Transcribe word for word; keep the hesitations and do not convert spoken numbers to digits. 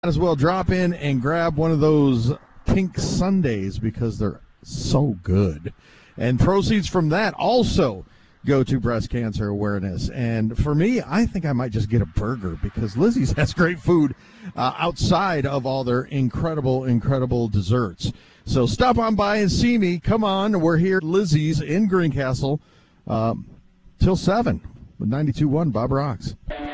Might as well drop in and grab one of those pink sundaes because they're so good. And proceeds from that also go to breast cancer awareness. And for me, I think I might just get a burger because Lizzie's has great food uh, outside of all their incredible, incredible desserts. So stop on by and see me. Come on. We're here at Lizzie's in Greencastle um, till seven with ninety-two point one Bob Rocks.